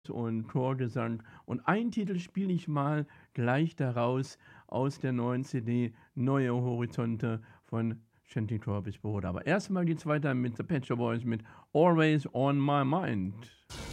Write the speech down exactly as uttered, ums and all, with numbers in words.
und Chorgesang. Und einen Titel spiele ich mal gleich daraus aus der neuen C D Neue Horizonte von Shanty Torbis Bruder. Aber erstmal geht's weiter mit The Pet Shop Boys mit Always on My Mind.